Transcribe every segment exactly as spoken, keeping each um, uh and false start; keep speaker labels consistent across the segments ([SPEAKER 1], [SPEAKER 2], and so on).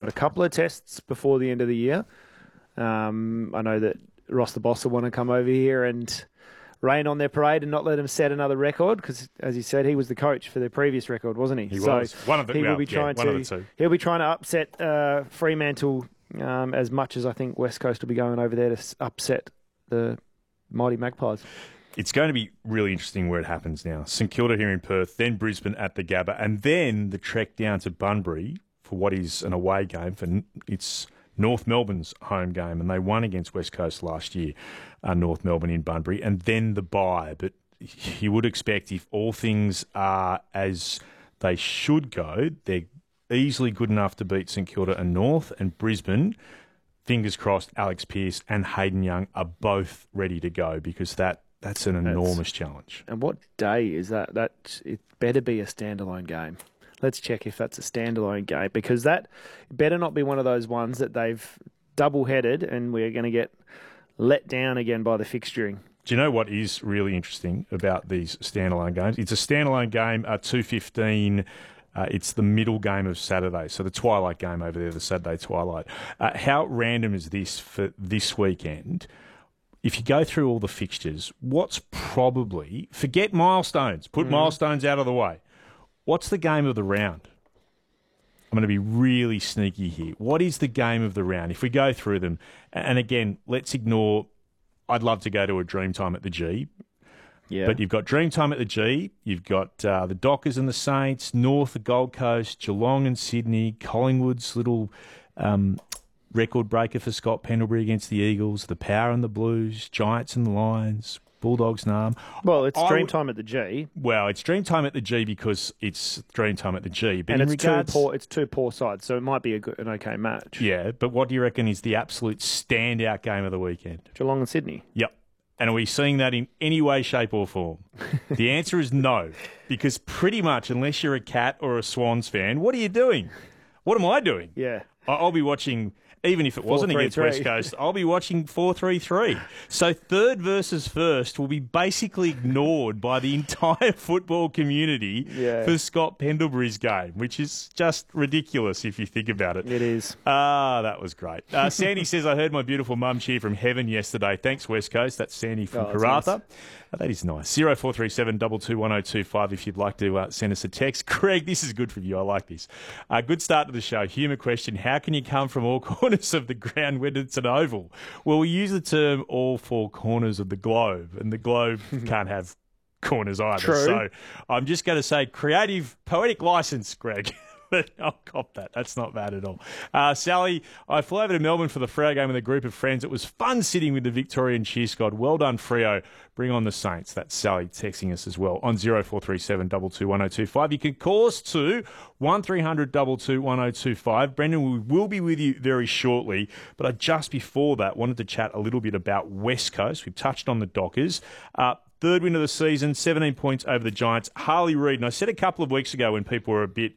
[SPEAKER 1] a couple of tests before the end of the year. Um, I know that Ross the Boss will want to come over here and rain on their parade and not let them set another record because, as he said, he was the coach for their previous record, wasn't he?
[SPEAKER 2] He
[SPEAKER 1] so
[SPEAKER 2] was. One of the,
[SPEAKER 1] he
[SPEAKER 2] well,
[SPEAKER 1] will be trying
[SPEAKER 2] yeah, one
[SPEAKER 1] to,
[SPEAKER 2] of the two.
[SPEAKER 1] He'll be trying to upset uh, Fremantle um, as much as I think West Coast will be going over there to s- upset the mighty Magpies.
[SPEAKER 2] It's going to be really interesting where it happens now. St Kilda here in Perth, then Brisbane at the Gabba, and then the trek down to Bunbury for what is an away game for it's North Melbourne's home game, and they won against West Coast last year, uh, North Melbourne in Bunbury, and then the bye. But you would expect if all things are as they should go, they're easily good enough to beat St Kilda and North, and Brisbane, fingers crossed, Alex Pearce and Hayden Young are both ready to go because that that's an enormous that's, challenge.
[SPEAKER 1] And what day is that? That it better be a standalone game. Let's check if that's a standalone game because that better not be one of those ones that they've double-headed and we're going to get let down again by the fixturing.
[SPEAKER 2] Do you know what is really interesting about these standalone games? It's a standalone game, uh, two fifteen. Uh, it's the middle game of Saturday, so the twilight game over there, the Saturday twilight. Uh, how random is this for this weekend? If you go through all the fixtures, what's probably... Forget milestones. Put mm. milestones out of the way. What's the game of the round? I'm going to be really sneaky here. What is the game of the round? If we go through them, and again, let's ignore... I'd love to go to a Dreamtime at the G.
[SPEAKER 1] Yeah.
[SPEAKER 2] But you've got Dreamtime at the G, you've got uh, the Dockers and the Saints, North, the Gold Coast, Geelong and Sydney, Collingwood's little um, record breaker for Scott Pendlebury against the Eagles, the Power and the Blues, Giants and the Lions, Bulldogs and Arm.
[SPEAKER 1] Well, it's
[SPEAKER 2] I
[SPEAKER 1] Dreamtime
[SPEAKER 2] would,
[SPEAKER 1] at the G.
[SPEAKER 2] Well, it's Dreamtime at the G because it's Dreamtime at the G. But
[SPEAKER 1] and it's,
[SPEAKER 2] regards,
[SPEAKER 1] two poor, it's two poor sides, so it might be a good, an okay match.
[SPEAKER 2] Yeah, but what do you reckon is the absolute standout game of the weekend?
[SPEAKER 1] Geelong and Sydney.
[SPEAKER 2] Yep. And are we seeing that in any way, shape or form? The answer is no, because pretty much unless you're a Cat or a Swans fan, what are you doing? What am I doing?
[SPEAKER 1] Yeah.
[SPEAKER 2] I'll be watching, even if it wasn't against West Coast, I'll be watching four three three. So third versus first will be basically ignored by the entire football community
[SPEAKER 1] yeah.
[SPEAKER 2] for Scott Pendlebury's game, which is just ridiculous if you think about it.
[SPEAKER 1] It is.
[SPEAKER 2] Ah, that was great. Uh, Sandy says, I heard my beautiful mum cheer from heaven yesterday. Thanks, West Coast. That's Sandy from
[SPEAKER 1] oh,
[SPEAKER 2] Karratha.
[SPEAKER 1] Nice.
[SPEAKER 2] Uh, that is nice. zero four three seven two two one zero two five if you'd like to uh, send us a text. Craig, this is good for you. I like this. Uh, good start to the show. Humour question. How can you come from all corners of the ground when it's an oval? Well, we use the term all four corners of the globe, and the globe can't have corners either.
[SPEAKER 1] True.
[SPEAKER 2] So I'm just going to say creative, poetic license, Greg. But I'll cop that. That's not bad at all. Uh, Sally, I flew over to Melbourne for the Freo game with a group of friends. It was fun sitting with the Victorian cheer squad. Well done, Freo. Bring on the Saints. That's Sally texting us as well on zero four three seven two two one zero two five. You can call us to one three hundred two two one zero two five. Brendan, we will be with you very shortly. But I just before that wanted to chat a little bit about West Coast. We've touched on the Dockers. Uh, third win of the season, seventeen points over the Giants. Harley Reid, and I said a couple of weeks ago when people were a bit...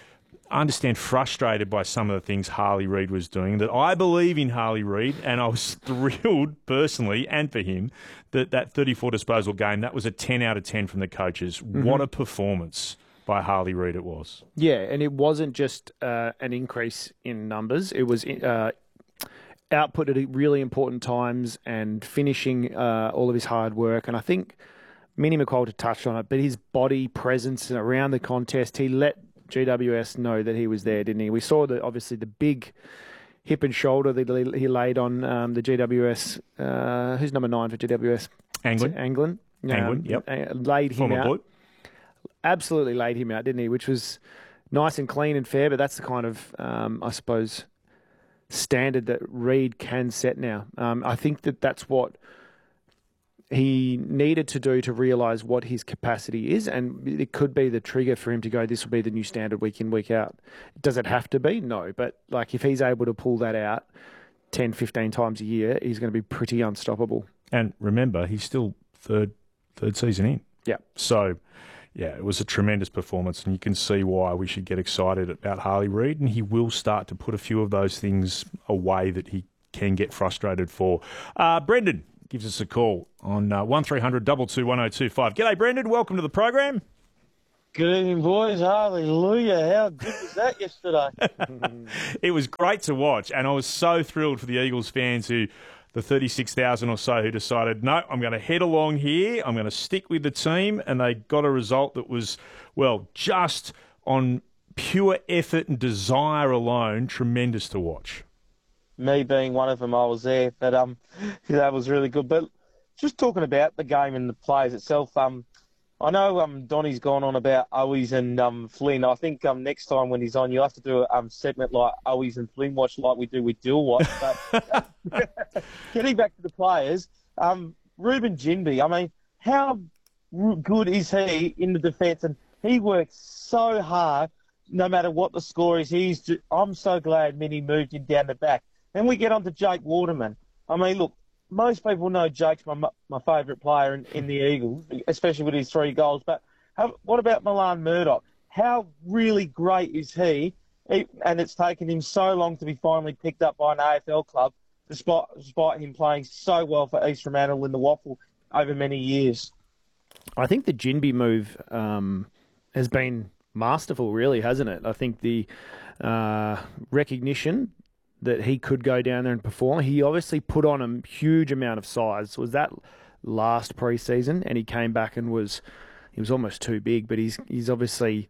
[SPEAKER 2] I understand frustrated by some of the things Harley Reid was doing, that I believe in Harley Reid, and I was thrilled personally and for him that that thirty-four disposal game, that was a ten out of ten from the coaches. Mm-hmm. What a performance by Harley Reid it was.
[SPEAKER 1] Yeah, and it wasn't just uh, an increase in numbers. It was uh, output at really important times and finishing uh, all of his hard work. And I think Minnie McQualter touched on it, but his body presence around the contest, he let G W S know that he was there, didn't he? We saw the obviously the big hip and shoulder that he laid on um, the G W S. Uh, who's number nine for G W S?
[SPEAKER 2] Anglin.
[SPEAKER 1] Anglin. Um,
[SPEAKER 2] Anglin, yep.
[SPEAKER 1] Uh, laid him
[SPEAKER 2] Former
[SPEAKER 1] out.
[SPEAKER 2] Blue.
[SPEAKER 1] Absolutely laid him out, didn't he? Which was nice and clean and fair, but that's the kind of, um, I suppose, standard that Reid can set now. Um, I think that that's what he needed to do to realise what his capacity is, and it could be the trigger for him to go, this will be the new standard week in, week out. Does it have to be? No, but like if he's able to pull that out ten, fifteen times a year, he's going to be pretty unstoppable.
[SPEAKER 2] And remember, he's still third third season in.
[SPEAKER 1] Yeah.
[SPEAKER 2] So, yeah, it was a tremendous performance, and you can see why we should get excited about Harley Reid, and he will start to put a few of those things away that he can get frustrated for. Uh, Brendan gives us a call on uh, one three hundred two two one zero two five. G'day, Brendan. Welcome to the program.
[SPEAKER 3] Good evening, boys. Hallelujah. How good was that yesterday?
[SPEAKER 2] It was great to watch, and I was so thrilled for the Eagles fans who, the thirty-six thousand or so, who decided, no, I'm going to head along here, I'm going to stick with the team, and they got a result that was, well, just on pure effort and desire alone, tremendous to watch.
[SPEAKER 3] Me being one of them, I was there, but um, that was really good. But just talking about the game and the players itself, um, I know um Donny's gone on about Owies and um Flynn. I think um next time when he's on, you'll have to do a um segment like Owies and Flynn watch, like we do with Dill watch. But getting back to the players, um Ruben Ginbey. I mean, how good is he in the defence? And he works so hard, no matter what the score is. He's. Just, I'm so glad Minnie moved him down the back. Then we get on to Jake Waterman. I mean, look. Most people know Jake's my my favourite player in, in the Eagles, especially with his three goals. But how, what about Milan Murdoch? How really great is he? he? And it's taken him so long to be finally picked up by an A F L club, despite, despite him playing so well for East Fremantle in the Waffle over many years.
[SPEAKER 1] I think the Ginbey move um, has been masterful, really, hasn't it? I think the uh, recognition that he could go down there and perform. He obviously put on a huge amount of size. Was that last pre-season? And he came back and was he was almost too big, but he's he's obviously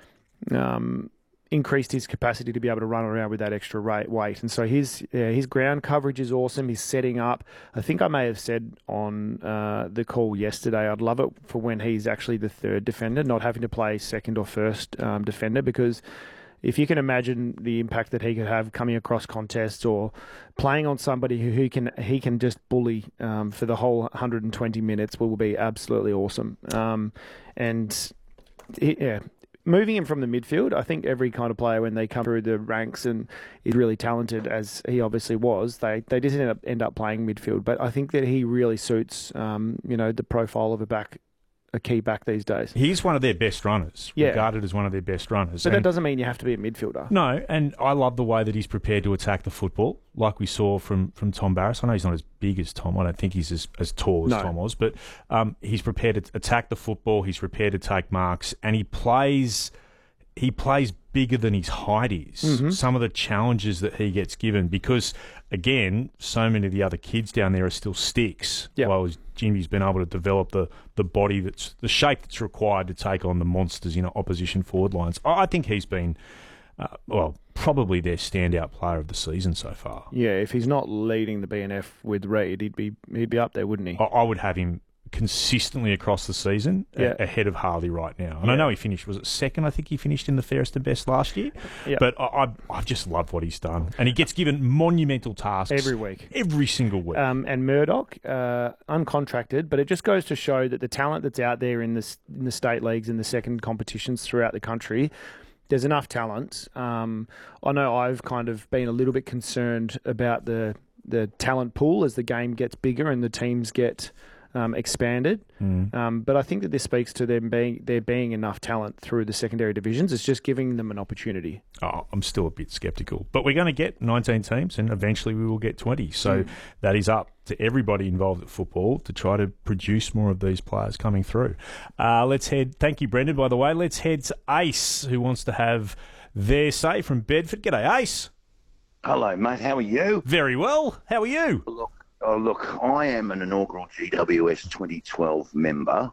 [SPEAKER 1] um, increased his capacity to be able to run around with that extra weight. And so his yeah, his ground coverage is awesome. He's setting up. I think I may have said on uh, the call yesterday, I'd love it for when he's actually the third defender, not having to play second or first um, defender, because if you can imagine the impact that he could have coming across contests or playing on somebody who, who can he can just bully um, for the whole one hundred twenty minutes will be absolutely awesome. Um, and he, yeah, moving him from the midfield, I think every kind of player when they come through the ranks and is really talented, as he obviously was, they they just end up end up playing midfield. But I think that he really suits um, you know the profile of a back. A key back these days.
[SPEAKER 2] He's one of their best runners,
[SPEAKER 1] yeah.
[SPEAKER 2] regarded as one of their best runners.
[SPEAKER 1] But
[SPEAKER 2] and
[SPEAKER 1] that doesn't mean you have to be a midfielder.
[SPEAKER 2] No, and I love the way that he's prepared to attack the football, like we saw from, from Tom Barras. I know he's not as big as Tom. I don't think he's as, as tall as
[SPEAKER 1] no.
[SPEAKER 2] Tom was, but um, he's prepared to attack the football. He's prepared to take marks, and he plays... He plays bigger than his height is. Mm-hmm. Some of the challenges that he gets given, because, again, so many of the other kids down there are still sticks,
[SPEAKER 1] yep.
[SPEAKER 2] while Jimmy's been able to develop the, the body, that's the shape that's required to take on the monsters in opposition forward lines. I think he's been, uh, well, probably their standout player of the season so far.
[SPEAKER 1] Yeah, if he's not leading the B N F with Reid, he'd be he'd be up there, wouldn't he?
[SPEAKER 2] I, I would have him consistently across the season,
[SPEAKER 1] yeah.
[SPEAKER 2] a- ahead of Harley right now. And
[SPEAKER 1] yeah.
[SPEAKER 2] I know he finished, was it second? I think he finished in the fairest and best last year.
[SPEAKER 1] Yeah.
[SPEAKER 2] But I, I, I just love what he's done. And he gets given monumental tasks.
[SPEAKER 1] Every week.
[SPEAKER 2] Every single week.
[SPEAKER 1] Um, and Murdoch, uh, uncontracted, but it just goes to show that the talent that's out there in the, in the state leagues and the second competitions throughout the country, there's enough talent. Um, I know I've kind of been a little bit concerned about the the talent pool as the game gets bigger and the teams get... Um, expanded, mm. um, but I think that this speaks to them being there being enough talent through the secondary divisions. It's just giving them an opportunity.
[SPEAKER 2] Oh, I'm still a bit sceptical, but we're going to get nineteen teams, and eventually we will get twenty. So mm. that is up to everybody involved at football to try to produce more of these players coming through. Uh, let's head. Thank you, Brendan. By the way, let's head to Ace, who wants to have their say from Bedford. G'day, Ace.
[SPEAKER 4] Hello, mate. How are you?
[SPEAKER 2] Very well. How are you?
[SPEAKER 4] Look. Oh, look, I am an inaugural G W S twenty twelve member,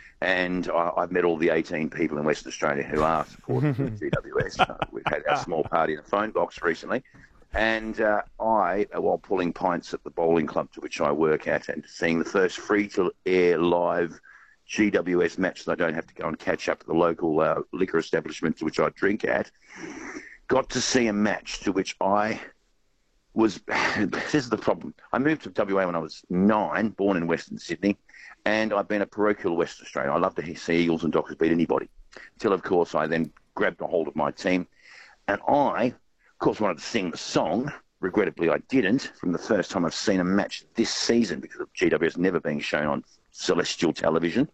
[SPEAKER 4] and I, I've met all the eighteen people in Western Australia who are supporters of G W S. Uh, we've had a small party in a phone box recently, and uh, I, while pulling pints at the bowling club to which I work at and seeing the first free-to-air live G W S match that I don't have to go and catch up at the local uh, liquor establishment to which I drink at, got to see a match to which I... was this is the problem. I moved to W A when I was nine, born in Western Sydney, and I've been a parochial Western Australian. I love to see Eagles and Dockers beat anybody. Until, of course, I then grabbed a hold of my team, and I, of course, wanted to sing the song. Regrettably, I didn't from the first time I've seen a match this season because of G W S never being shown on celestial television.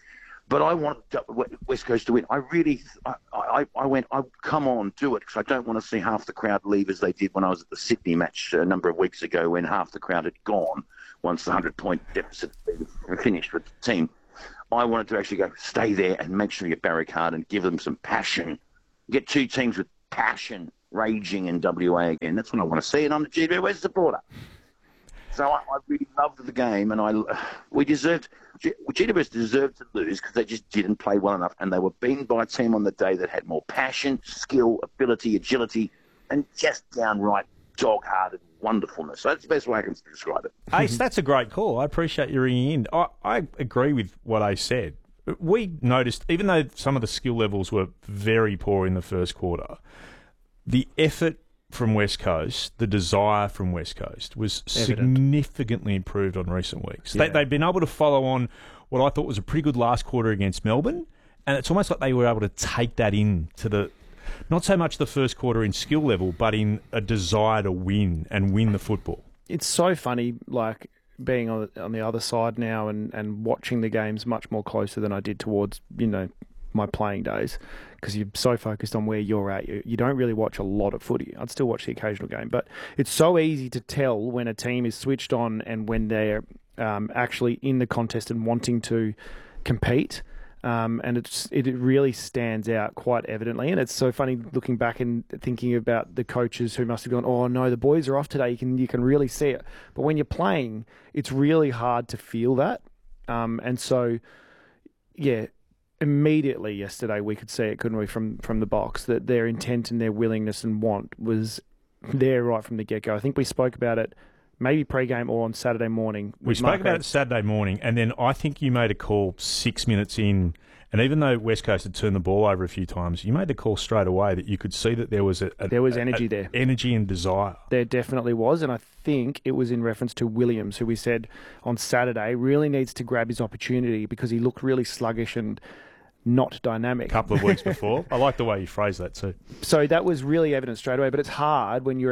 [SPEAKER 4] But I want West Coast to win. I really, I, I, I went, I come on, do it, because I don't want to see half the crowd leave as they did when I was at the Sydney match a number of weeks ago when half the crowd had gone once the hundred-point deficit had been finished with the team. I wanted to actually go, stay there and make sure you barricade and give them some passion. Get two teams with passion raging in W A again. That's what I want to see, and I'm a G W S supporter. So I, I really loved the game, and I we deserved G W S deserved to lose because they just didn't play well enough, and they were beaten by a team on the day that had more passion, skill, ability, agility, and just downright dog-hearted wonderfulness. So that's the best way I can describe it.
[SPEAKER 2] Ace, that's a great call. I appreciate you ringing in. I, I agree with what Ace said. We noticed, even though some of the skill levels were very poor in the first quarter, the effort from West Coast, the desire from West Coast was
[SPEAKER 1] Evident.
[SPEAKER 2] significantly improved on recent weeks.
[SPEAKER 1] Yeah.
[SPEAKER 2] They, they've been able to follow on what I thought was a pretty good last quarter against Melbourne, and it's almost like they were able to take that in to the, not so much the first quarter in skill level, but in a desire to win and win the football.
[SPEAKER 1] It's so funny, like, being on, on the other side now and, and watching the games much more closer than I did towards, you know, my playing days, because you're so focused on where you're at. You, you don't really watch a lot of footy. I'd still watch the occasional game, but it's so easy to tell when a team is switched on and when they're um, actually in the contest and wanting to compete. Um, and it's it really stands out quite evidently. And it's so funny looking back and thinking about the coaches who must have gone, oh no, the boys are off today. You can you can really see it. But when you're playing, it's really hard to feel that. Um, and so, yeah, immediately yesterday we could see it, couldn't we, from from the box, that their intent and their willingness and want was there right from the get-go. I think we spoke about it maybe pre-game or on Saturday morning.
[SPEAKER 2] We spoke
[SPEAKER 1] Mark
[SPEAKER 2] about
[SPEAKER 1] Ed-
[SPEAKER 2] it Saturday morning, and then I think you made a call six minutes in, and even though West Coast had turned the ball over a few times, you made the call straight away that you could see that there was a, a
[SPEAKER 1] There was
[SPEAKER 2] a-
[SPEAKER 1] energy
[SPEAKER 2] a-
[SPEAKER 1] there.
[SPEAKER 2] energy and desire.
[SPEAKER 1] There definitely was, and I think it was in reference to Williams, who we said on Saturday really needs to grab his opportunity because he looked really sluggish and not dynamic.
[SPEAKER 2] A couple of weeks before. I like the way you phrased that too.
[SPEAKER 1] So that was really evident straight away, but it's hard when you're